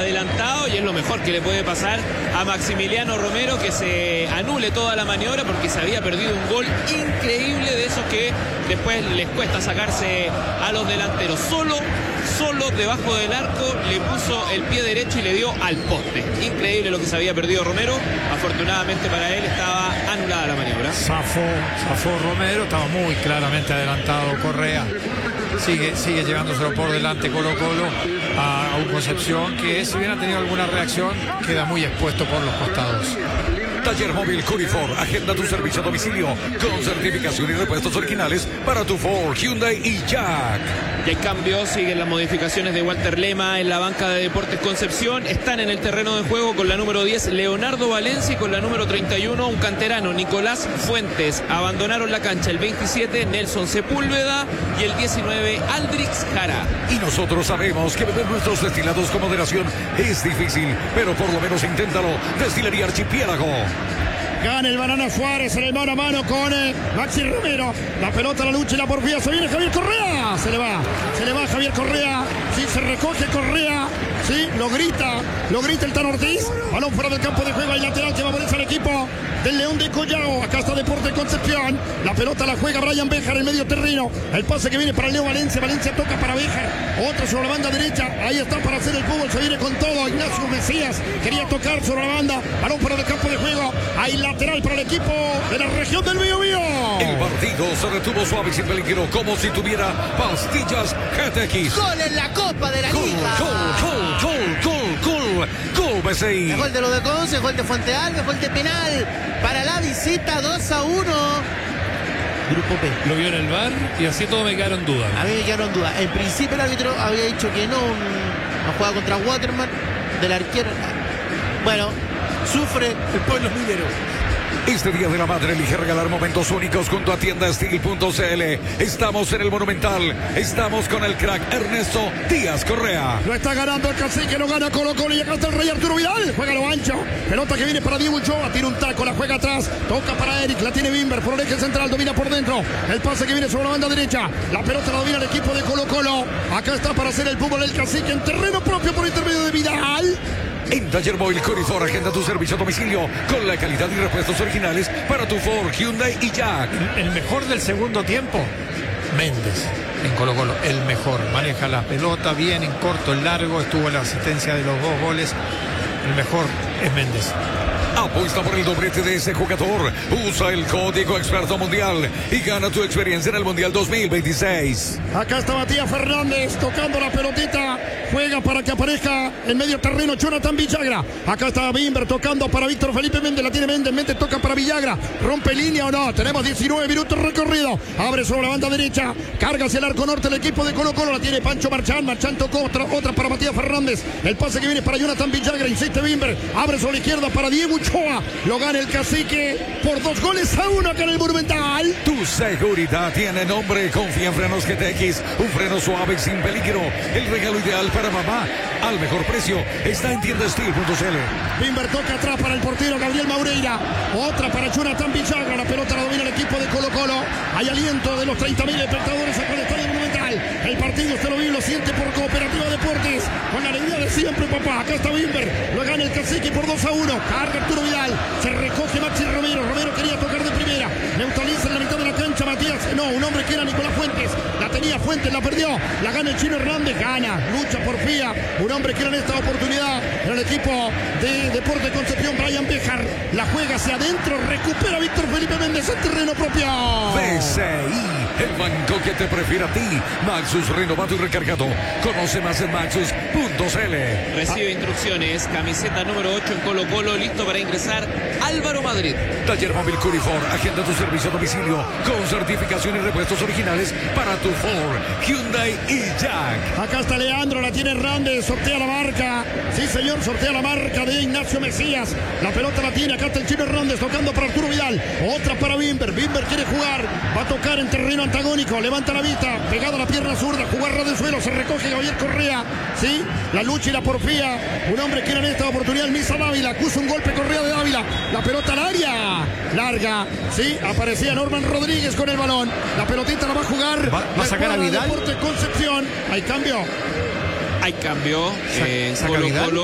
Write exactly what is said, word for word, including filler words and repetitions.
adelantado y es lo mejor que le puede pasar a Maximiliano Romero, que se anule toda la maniobra porque se había perdido un gol increíble de esos que después les cuesta sacarse a los delanteros. Solo, solo debajo del arco le puso el pie derecho y le dio al poste. Increíble lo que se había perdido Romero. Afortunadamente para él estaba anulada la maniobra. Zafó, zafó Romero, estaba muy claramente adelantado Correa. Sigue, sigue llevándoselo por delante Colo Colo a, a un Concepción que, si hubiera tenido alguna reacción, queda muy expuesto por los costados. Taller Móvil Curifor, agenda tu servicio a domicilio con certificación y repuestos originales para tu Ford, Hyundai y Jack. Y hay cambios, siguen las modificaciones de Walter Lema en la banca de Deportes Concepción. Están en el terreno de juego con la número diez Leonardo Valencia y con la número treinta y uno un canterano, Nicolás Fuentes. Abandonaron la cancha el veintisiete Nelson Sepúlveda y el diecinueve Aldrix Jara. Y nosotros sabemos que beber nuestros destilados con moderación es difícil, pero por lo menos inténtalo. Destilería Archipiélago. Gana el Banana Suárez en el mano a mano con eh, Maxi Romero. La pelota, la lucha y la porfía. Se viene Javier Correa. Se le va. Se le va Javier Correa. Sí, se recoge Correa. Sí, lo grita. Lo grita el Tan Ortiz. Balón fuera del campo de juego. Hay lateral que va a ponerse al equipo del León de Collao. Acá está Deportes Concepción. La pelota la juega Brian Béjar en medio terreno. El pase que viene para Leo Valencia. Valencia toca para Béjar. Otra sobre la banda derecha. Ahí está para hacer el fútbol. Se viene con todo. Ignacio Mesías quería tocar sobre la banda. Balón fuera del campo de juego. Hay lateral para el equipo de la región del Biobío. El partido se retuvo suave y sin peligro, como si tuviera pastillas G T X. Gol en la Copa de la Gol, Liga. gol, gol, gol, gol, gol, B C I. Gol de los de Conce, gol de Fuente Alves, gol de penal para la visita, dos a uno. Grupo P. Lo vio en el V A R y así todo me quedaron dudas. A mí me quedaron dudas. En principio el árbitro había dicho que no, no juega contra Waterman, del arquero. Bueno, sufre el pueblo minero. Este Día de la Madre elige regalar momentos únicos junto a tienda steel punto c l. Estamos en el Monumental. Estamos con el crack Ernesto Díaz Correa. Lo está ganando el Cacique, lo gana Colo Colo y acá está el Rey Arturo Vidal. Juega lo ancho. Pelota que viene para Diego Ochoa. Tira un taco, la juega atrás. Toca para Eric, la tiene Bimber por el eje central. Domina por dentro. El pase que viene sobre la banda derecha. La pelota la domina el equipo de Colo Colo. Acá está para hacer el fútbol el Cacique en terreno propio por intermedio de Vidal. En Taller Móvil Curifor, agenda tu servicio a domicilio con la calidad y repuestos originales para tu Ford, Hyundai y Jack. El mejor del segundo tiempo, Méndez en Colo Colo, el mejor. Maneja la pelota bien en corto, en largo, estuvo en la asistencia de los dos goles. El mejor es Méndez. Apuesta por el doblete de ese jugador. Usa el código Experto Mundial y gana tu experiencia en el Mundial dos mil veintiséis. Acá está Matías Fernández tocando la pelotita. Juega para que aparezca en medio terreno Jonathan Villagra. Acá está Bimber tocando para Víctor Felipe Méndez. La tiene Méndez. Méndez toca para Villagra. ¿Rompe línea o no? Tenemos diecinueve minutos recorrido. Abre sobre la banda derecha. Carga hacia el arco norte el equipo de Colo Colo. La tiene Pancho Marchán. Marchán tocó otra, otra para Matías Fernández. El pase que viene para Jonathan Villagra. Insiste Bimber. Abre sobre la izquierda para Diego Ochoa. Lo gana el Cacique por dos goles a uno acá en el Monumental. Tu seguridad tiene nombre. Confía en Frenos G T X. Un freno suave y sin peligro. El regalo ideal para mamá. Al mejor precio. Está en tienda steel punto c l. Bimber toca atrás para el portero Gabriel Maureira. Otra para Jonathan Villagra. La pelota la domina el equipo de Colo Colo. Hay aliento de los treinta mil espectadores acá en el Estadio Monumental. El partido usted lo vive, lo siente por Cooperativa Deportes. Con la alegría de siempre, papá. Acá está Bimber. Lo gana el Cacique por dos a uno. Carga Arturo Vidal. Se recoge Maxi Romero. Romero quería tocar de primera. Neutraliza en la mitad de la cancha Matías. No, un hombre que era Nicolás Fuentes. La tenía Fuentes, la perdió. La gana el Chino Hernández. Gana. Lucha por Fía. Un hombre que era en esta oportunidad. En el equipo de Deportes Concepción, Brian Béjar. La juega hacia adentro. Recupera Víctor Felipe Méndez en terreno propio. B C I, el banco que te prefiere a ti. Maxus renovado y recargado. Conoce más en maxus punto c l. Recibe instrucciones. Camiseta número ocho en Colo Colo. Listo para ingresar Álvaro Madrid. Taller Móvil Curifor, agenda tu servicio a domicilio con certificación y repuestos originales para tu Ford, Hyundai y Jack. Acá está Leandro, la tiene Hernández, sortea la marca. Sí, señor, sortea la marca de Ignacio Mesías. La pelota la tiene, acá está el Chino Hernández tocando para Arturo Vidal. Otra para Bimber. Bimber quiere jugar, va a tocar en terreno antagónico. Levanta la vista, pegada a la pierna zurda, jugar de suelo, se recoge Javier Correa. Sí, la lucha y la porfía. Un hombre que era en esta oportunidad, el Misa Dávila, acusa un golpe Correa de Dávila. La pelota al área, larga. Sí, aparecía Norman Rodríguez con el balón. La pelotita la va a jugar. Va, va a sacar a Vidal. Deportes Concepción. Hay cambio. Hay cambio en Saca Colo Vidal. Colo.